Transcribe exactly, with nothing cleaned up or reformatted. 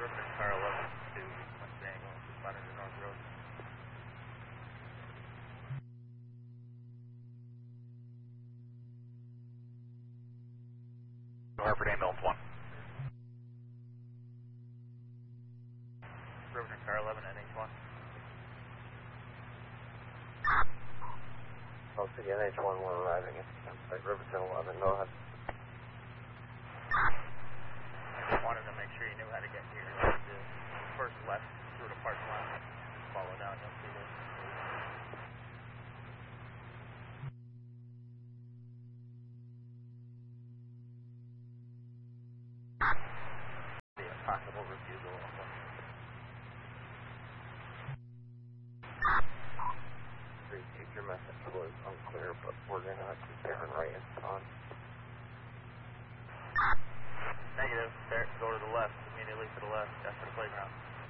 Riveter car eleven to Mustang, responding to North Road. Hartford ambulance one. Riveter car eleven N H one. Oh, City N H one, we're arriving at campsite Riverton eleven, go ahead. I just wanted to make sure you knew how to get here. The first left through the parking lot, follow down, you'll see this. The possible refusal of one. Repeat, your message was unclear, but we're gonna keep bearing right in front. Negative, there, go to the left, immediately to the left, after the playground.